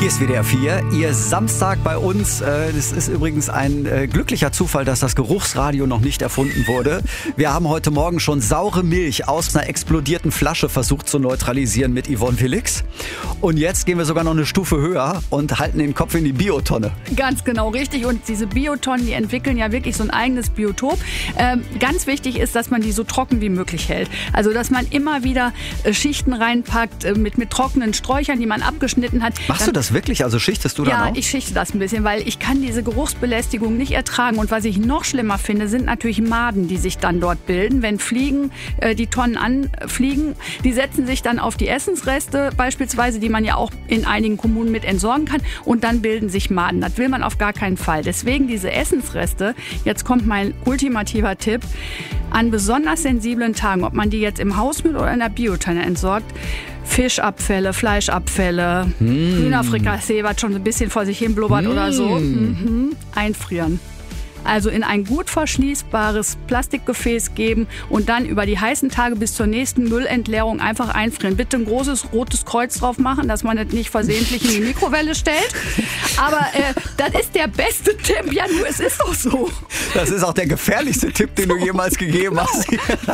Hier ist WDR 4, Ihr Samstag bei uns. Es ist übrigens ein glücklicher Zufall, dass das Geruchsradio noch nicht erfunden wurde. Wir haben heute Morgen schon saure Milch aus einer explodierten Flasche versucht zu neutralisieren mit Yvonne Felix. Und jetzt gehen wir sogar noch eine Stufe höher und halten den Kopf in die Biotonne. Ganz genau, richtig. Und diese Biotonnen, die entwickeln ja wirklich so ein eigenes Biotop. Ganz wichtig ist, dass man die so trocken wie möglich hält. Also, dass man immer wieder Schichten reinpackt mit trockenen Sträuchern, die man abgeschnitten hat. Machst du das wirklich? Also schichtest du dann auch? Ja, ich schichte das ein bisschen, weil ich kann diese Geruchsbelästigung nicht ertragen. Und was ich noch schlimmer finde, sind natürlich Maden, die sich dann dort bilden. Wenn Fliegen die Tonnen anfliegen, die setzen sich dann auf die Essensreste beispielsweise, die man ja auch in einigen Kommunen mit entsorgen kann. Und dann bilden sich Maden. Das will man auf gar keinen Fall. Deswegen diese Essensreste, jetzt kommt mein ultimativer Tipp, an besonders sensiblen Tagen, ob man die jetzt im Hausmüll oder in der Biotonne entsorgt, Fischabfälle, Fleischabfälle, Hühnerfrikassee, was schon ein bisschen vor sich hin blubbert oder so, einfrieren. Also in ein gut verschließbares Plastikgefäß geben und dann über die heißen Tage bis zur nächsten Müllentleerung einfach einfrieren. Bitte ein großes rotes Kreuz drauf machen, dass man das nicht versehentlich in die Mikrowelle stellt. Aber das ist der beste Tipp. Ja, nur es ist doch so. Das ist auch der gefährlichste Tipp, den du jemals gegeben hast.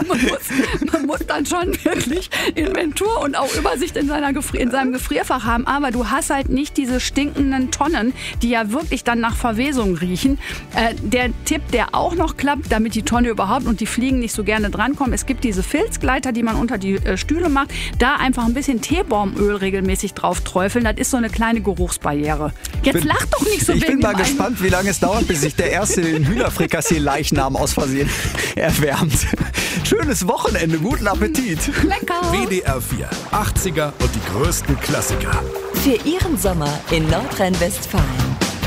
Man muss dann schon wirklich Inventur und auch Übersicht in seinem Gefrierfach haben. Aber du hast halt nicht diese stinkenden Tonnen, die ja wirklich dann nach Verwesung riechen. Der Tipp, der auch noch klappt, damit die Tonne überhaupt und die Fliegen nicht so gerne drankommen, es gibt diese Filzgleiter, die man unter die Stühle macht, da einfach ein bisschen Teebaumöl regelmäßig drauf träufeln, das ist so eine kleine Geruchsbarriere. Jetzt lach doch nicht so. Ich bin mal gespannt, wie lange es dauert, bis sich der erste den Hühnerfrikassee-Leichnam aus Versehen erwärmt. Schönes Wochenende, guten Appetit. Lecker. WDR 4, 80er und die größten Klassiker. Für Ihren Sommer in Nordrhein-Westfalen.